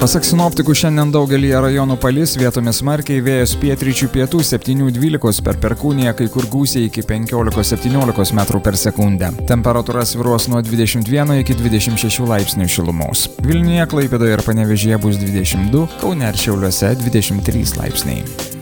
Pasak sinoptikų, šiandien daugelį rajonų palis, vietomis smarkiai, vėjas pietryčių pietų 7-12, per perkūniją kai kur gūsiai iki 15-17 metrų per sekundę. Temperatūra svyruos nuo 21 iki 26 laipsnių šilumos. Vilniuje, Klaipėdoje ir Panevėžyje bus 22, Kaune ir Šiauliuose 23 laipsniai.